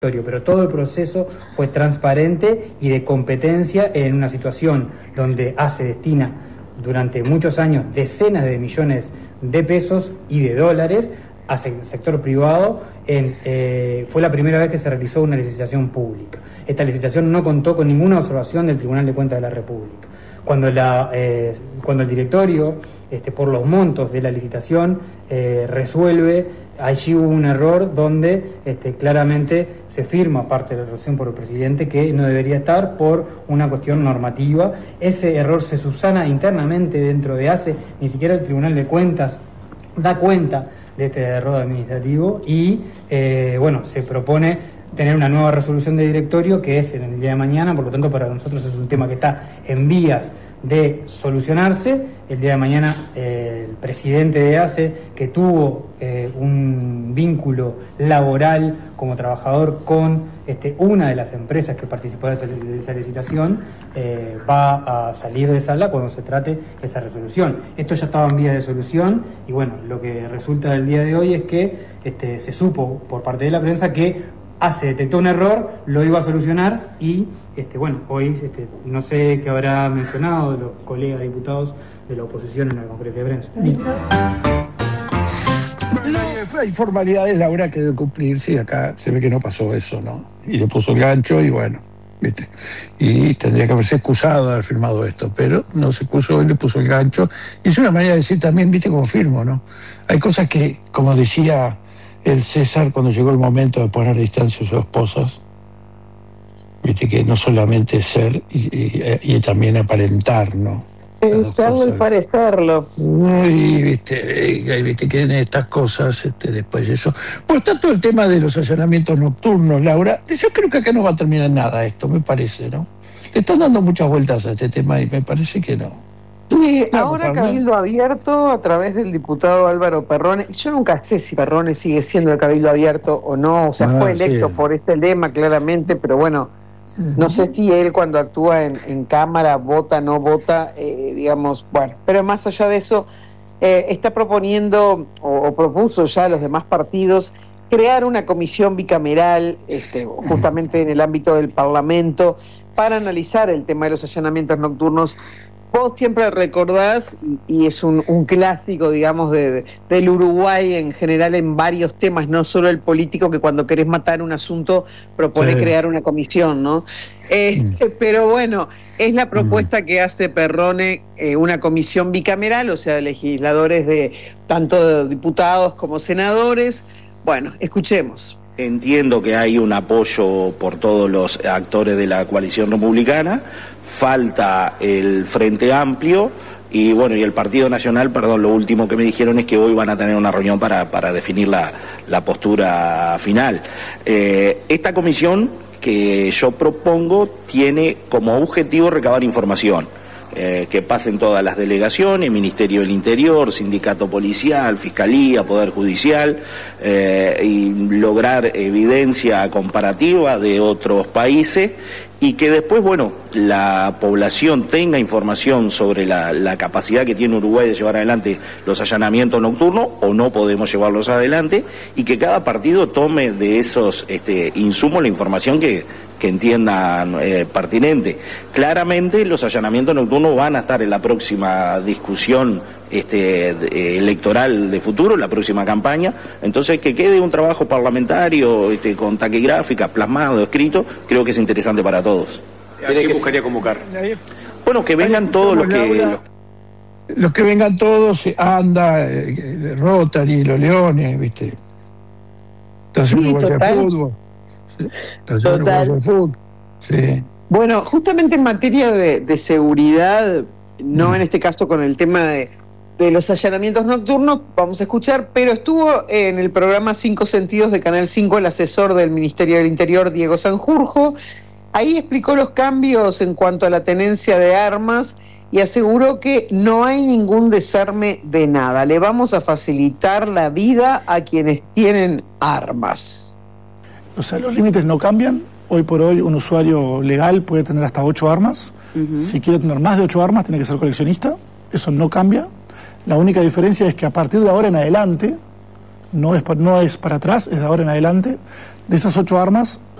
pero todo el proceso fue transparente y de competencia en una situación donde ACE destina durante muchos años decenas de millones de pesos y de dólares hacia el sector privado. Fue la primera vez que se realizó una licitación pública. Esta licitación no contó con ninguna observación del Tribunal de Cuentas de la República. Cuando el directorio, por los montos de la licitación, resuelve, allí hubo un error donde claramente se firma parte de la resolución por el presidente que no debería estar por una cuestión normativa. Ese error se subsana internamente dentro de ACE, ni siquiera el Tribunal de Cuentas da cuenta de este error administrativo y se propone tener una nueva resolución de directorio que es en el día de mañana. Por lo tanto, para nosotros es un tema que está en vías de solucionarse. El día de mañana el presidente de ACE, que tuvo un vínculo laboral como trabajador con una de las empresas que participó de esa licitación, va a salir de sala cuando se trate esa resolución. Esto ya estaba en vías de solución y lo que resulta del día de hoy es que se supo por parte de la prensa que ACE detectó un error, lo iba a solucionar y hoy no sé qué habrá mencionado los colegas diputados de la oposición en la conferencia de prensa. Hay formalidades, Laura, que debe cumplir. Sí, acá se ve que no pasó eso, ¿no? Y le puso el gancho y ¿viste? Y tendría que haberse excusado de haber firmado esto, pero no se excusó y le puso el gancho. Y es una manera de decir también, ¿viste? Como firmo, ¿no? Hay cosas que, como decía el César cuando llegó el momento de poner a distancia a sus esposas, viste que no solamente ser y también aparentar, ¿no? Serlo y parecerlo. Y viste que en estas cosas después eso. Por tanto, el tema de los allanamientos nocturnos, Laura, yo creo que acá no va a terminar nada esto, me parece, ¿no? Le están dando muchas vueltas a este tema y me parece que no. Sí, ahora Cabildo Abierto a través del diputado Álvaro Perrone. Yo nunca sé si Perrone sigue siendo el Cabildo Abierto o no, o sea, fue electo por este lema claramente, pero no sé si él cuando actúa en Cámara vota, no vota, pero más allá de eso, está proponiendo o propuso ya a los demás partidos crear una comisión bicameral, justamente en el ámbito del Parlamento, para analizar el tema de los allanamientos nocturnos. Vos siempre recordás, y es un clásico, digamos, del Uruguay en general en varios temas, no solo el político, que cuando querés matar un asunto propone crear una comisión, ¿no? Pero es la propuesta que hace Perrone, una comisión bicameral, o sea, legisladores de tanto diputados como senadores. Escuchemos. Entiendo que hay un apoyo por todos los actores de la coalición republicana. Falta el Frente Amplio y el Partido Nacional. Lo último que me dijeron es que hoy van a tener una reunión para definir la postura final. Esta comisión que yo propongo tiene como objetivo recabar información, que pasen todas las delegaciones, Ministerio del Interior, Sindicato Policial, Fiscalía, Poder Judicial, y lograr evidencia comparativa de otros países y que después, la población tenga información sobre la capacidad que tiene Uruguay de llevar adelante los allanamientos nocturnos o no podemos llevarlos adelante y que cada partido tome de esos insumos la información que entiendan pertinente. Claramente los allanamientos nocturnos van a estar en la próxima discusión electoral de futuro, la próxima campaña. Entonces, que quede un trabajo parlamentario con taquigráfica, plasmado, escrito, creo que es interesante para todos. ¿A quién buscaría convocar? Que vengan todos los que vengan todos, anda, Rotary, los Leones, ¿viste? Entonces uno vuelve al fútbol. Total. Sí. Justamente en materia de seguridad, no en este caso con el tema de los allanamientos nocturnos, vamos a escuchar, pero estuvo en el programa 5 Sentidos de Canal 5 el asesor del Ministerio del Interior, Diego Sanjurjo. Ahí explicó los cambios en cuanto a la tenencia de armas y aseguró que no hay ningún desarme de nada. Le vamos a facilitar la vida a quienes tienen armas. O sea, los límites no cambian. Hoy por hoy un usuario legal puede tener hasta 8 armas. Si quiere tener más de 8 armas tiene que ser coleccionista. Eso no cambia. La única diferencia es que a partir de ahora en adelante, no es para atrás, es de ahora en adelante, De esas 8 armas,